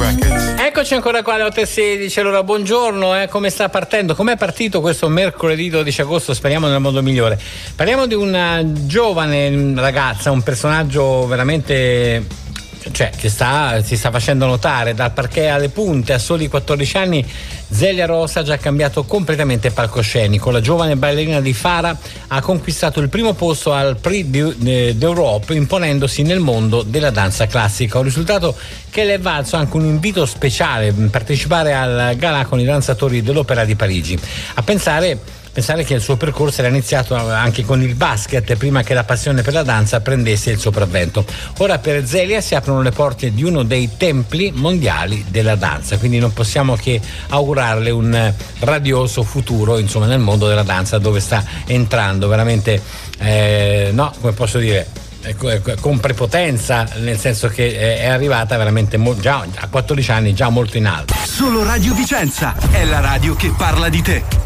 Records. Eccoci ancora qua alle 8:16. Allora, buongiorno, come sta partendo? Com'è partito questo mercoledì 12 agosto? Speriamo nel modo migliore. Parliamo di una giovane ragazza, un personaggio veramente, cioè, che si sta facendo notare dal parquet alle punte. A soli 14 anni Zelia Rosa ha già cambiato completamente il palcoscenico. La giovane ballerina di Fara ha conquistato il primo posto al Prix d'Europe, imponendosi nel mondo della danza classica, un risultato che le è valso anche un invito speciale a partecipare al galà con i danzatori dell'Opera di Parigi. A pensare che il suo percorso era iniziato anche con il basket prima che la passione per la danza prendesse il sopravvento. Ora per Zelia si aprono le porte di uno dei templi mondiali della danza, quindi non possiamo che augurarle un radioso futuro, insomma, nel mondo della danza, dove sta entrando veramente, come posso dire, con prepotenza, nel senso che è arrivata veramente già a 14 anni, già molto in alto. Solo Radio Vicenza è la radio che parla di te.